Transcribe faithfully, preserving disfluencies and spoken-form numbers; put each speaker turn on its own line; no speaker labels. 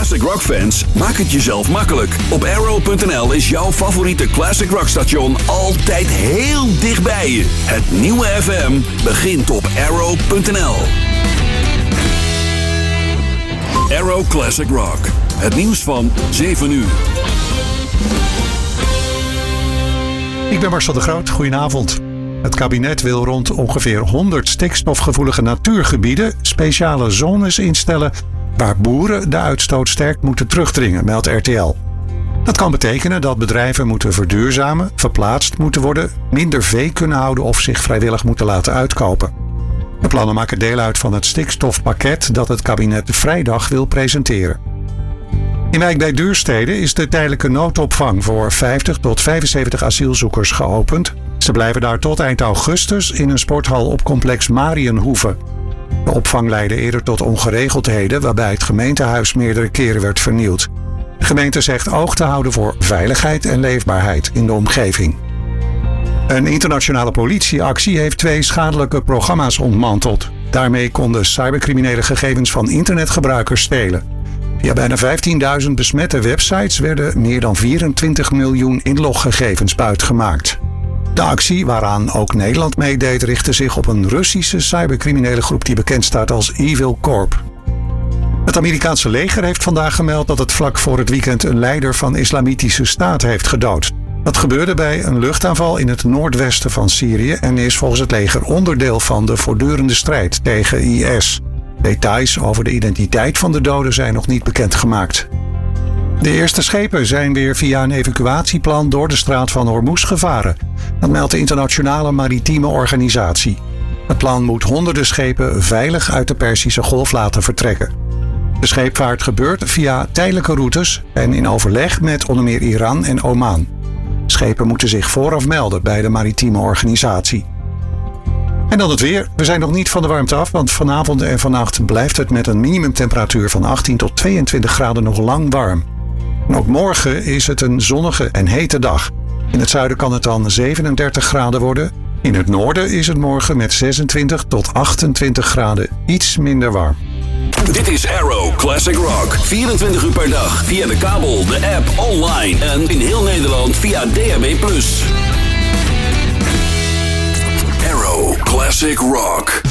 classic rock fans, maak het jezelf makkelijk. Op arrow punt n l is jouw favoriete classic rock station altijd heel dichtbij je. Het nieuwe F M begint op arrow punt n l. Arrow Classic Rock. Het nieuws van zeven uur.
Ik ben Marcel de Groot. Goedenavond. Het kabinet wil rond ongeveer honderd stikstofgevoelige natuurgebieden speciale zones instellen waar boeren de uitstoot sterk moeten terugdringen, meldt R T L. Dat kan betekenen dat bedrijven moeten verduurzamen, verplaatst moeten worden, minder vee kunnen houden of zich vrijwillig moeten laten uitkopen. De plannen maken deel uit van het stikstofpakket dat het kabinet vrijdag wil presenteren. In Wijk bij Duurstede is de tijdelijke noodopvang voor vijftig tot vijfenzeventig asielzoekers geopend. Ze blijven daar tot eind augustus in een sporthal op complex Mariënhoeve. De opvang leidde eerder tot ongeregeldheden waarbij het gemeentehuis meerdere keren werd vernield. De gemeente zegt oog te houden voor veiligheid en leefbaarheid in de omgeving. Een internationale politieactie heeft twee schadelijke programma's ontmanteld. Daarmee konden cybercriminele gegevens van internetgebruikers stelen. Via bijna vijftienduizend besmette websites werden meer dan vierentwintig miljoen inloggegevens buitgemaakt. De actie, waaraan ook Nederland meedeed, richtte zich op een Russische cybercriminele groep die bekend staat als Evil Corp. Het Amerikaanse leger heeft vandaag gemeld dat het vlak voor het weekend een leider van Islamitische Staat heeft gedood. Dat gebeurde bij een luchtaanval in het noordwesten van Syrië en is volgens het leger onderdeel van de voortdurende strijd tegen I S. Details over de identiteit van de doden zijn nog niet bekendgemaakt. De eerste schepen zijn weer via een evacuatieplan door de straat van Hormuz gevaren. Dat meldt de Internationale Maritieme Organisatie. Het plan moet honderden schepen veilig uit de Perzische Golf laten vertrekken. De scheepvaart gebeurt via tijdelijke routes en in overleg met onder meer Iran en Oman. Schepen moeten zich vooraf melden bij de Maritieme Organisatie. En dan het weer. We zijn nog niet van de warmte af, want vanavond en vannacht blijft het met een minimumtemperatuur van achttien tot tweeëntwintig graden nog lang warm. En ook morgen is het een zonnige en hete dag. In het zuiden kan het dan zevenendertig graden worden. In het noorden is het morgen met zesentwintig tot achtentwintig graden iets minder warm.
Dit is Arrow Classic Rock. vierentwintig uur per dag via de kabel, de app, online en in heel Nederland via D A B plus. Arrow Classic Rock.